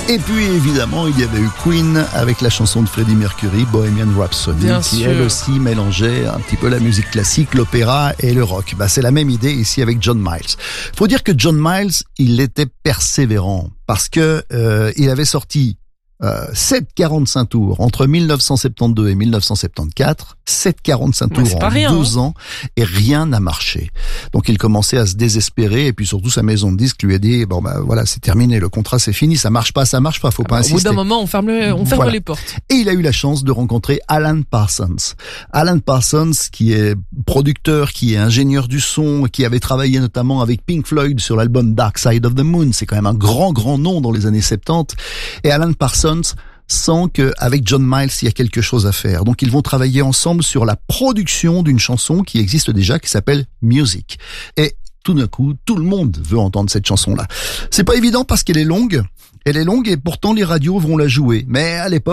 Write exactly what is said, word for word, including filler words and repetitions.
Et puis évidemment, il y avait eu Queen avec la chanson de Freddie Mercury, Bohemian Rhapsody, Bien qui sûr. elle aussi mélangeait un petit peu la musique classique, l'opéra et le rock. Bah, c'est la même idée ici avec John Miles. Faut dire que John Miles, il était persévérant parce que euh, il avait sorti Euh, sept quarante-cinq tours entre mille neuf cent soixante-douze et mille neuf cent soixante-quatorze, sept quarante-cinq Ouais, tours c'est pas en rien, deux hein. ans et rien n'a marché. Donc il commençait à se désespérer et puis surtout sa maison de disques lui a dit bon bah voilà, c'est terminé, le contrat c'est fini, ça marche pas, ça marche pas, faut pas Au bout insister. d'un moment, on ferme, le- on ferme Voilà. les portes. Et il a eu la chance de rencontrer Alan Parsons. Alan Parsons, qui est producteur, qui est ingénieur du son, qui avait travaillé notamment avec Pink Floyd sur l'album Dark Side of the Moon. C'est quand même un grand, grand nom dans les années soixante-dix. Et Alan Parsons sent qu'avec John Miles, il y a quelque chose à faire. Donc ils vont travailler ensemble sur la production d'une chanson qui existe déjà, qui s'appelle Music. Et tout d'un coup, tout le monde veut entendre cette chanson-là. C'est pas évident parce qu'elle est longue. Elle est longue et pourtant les radios vont la jouer. Mais à l'époque,